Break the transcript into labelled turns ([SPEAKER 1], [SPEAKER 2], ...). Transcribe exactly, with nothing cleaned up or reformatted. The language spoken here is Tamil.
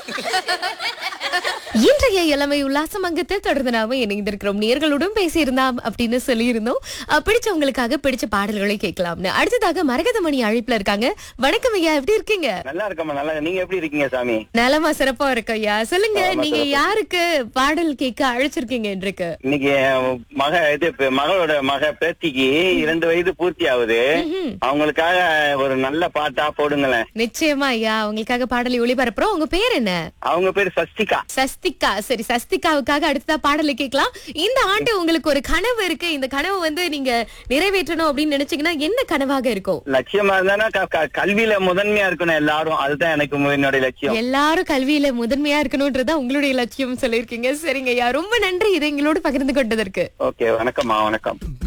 [SPEAKER 1] இன்றைய இளமை உல்லாசம் அங்கத்தில் தொடர்ந்து நாம இணைந்திருக்கிறோம். நேர்களுடன் பேசியிருந்தாம் அப்படின்னு சொல்லியிருந்தோம். அஹ், பிடிச்சவங்களுக்காக பிடிச்ச பாடல்களை கேட்கலாம்னு. அடுத்ததாக மரகதமணி அழைப்புல இருக்காங்க. வணக்கம் ஐயா, எப்படி இருக்கீங்க?
[SPEAKER 2] நல்லா இருக்கம்மா, நல்லா. நீங்க எப்படி இருக்கீங்க சாமி?
[SPEAKER 1] நலமா சிறப்பா இருக்கு ஐயா. சொல்லுங்க,
[SPEAKER 2] ஆமா,
[SPEAKER 1] நீங்க
[SPEAKER 2] சிறப்பு.
[SPEAKER 1] யாருக்கு பாடல் கேட்க அழைச்சிருக்கீங்க இன்றைக்கு?
[SPEAKER 2] இன்னைக்கு என் மக இது பே- மகளோட மக பேத்திக்கு இரண்டு வயது பூர்த்தி ஆகுது.
[SPEAKER 1] ம்ஹும்.
[SPEAKER 2] அவங்களுக்காக ஒரு நல்ல பாட்டா போடுங்களேன்.
[SPEAKER 1] நிச்சயமா ஐயா, உங்களுக்காக பாடலை ஒளிபரப்புறோம். உங்க பேர் என்ன?
[SPEAKER 2] அவங்க பேரு சஸ்திகா.
[SPEAKER 1] சஸ்திகா. சரி, சஸ்திகாவுக்காக அடுத்ததா பாடலை கேட்கலாம். இந்த ஆண்டு உங்களுக்கு ஒரு கனவு இருக்கு. இந்த கனவு வந்து நீங்க நிறைவேற்றணும் அப்படின்னு நினைச்சீங்கன்னா என்ன கனவாக இருக்கும்?
[SPEAKER 2] லட்சியமா இருந்தானா க- க- கல்வியில முதன்மையா இருக்கணும் எல்லாரும். அதுதான் எனக்கு மு- என்னுடைய லட்சியம்.
[SPEAKER 1] எல்லாரும் கல்வியில முதன்மையா இருக்கணும்ன்றதா உங்களுடைய லட்சியம் சொல்லியிருக்கீங்க. சரிங்க ஐயா, ரொம்ப நன்றி இதை எங்களோடு பகிர்ந்து கொண்டதற்கு.
[SPEAKER 2] ஓகே, வணக்கம்மா, வணக்கம்.